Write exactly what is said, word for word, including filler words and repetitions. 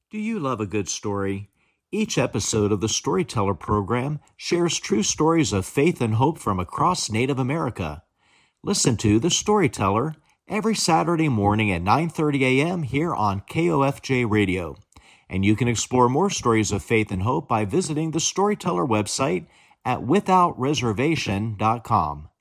Do you love a good story? Each episode of the Storyteller program shares true stories of faith and hope from across Native America. Listen to The Storyteller every Saturday morning at nine thirty a.m. here on K O F J Radio. And you can explore more stories of faith and hope by visiting the Storyteller website at without reservation dot com.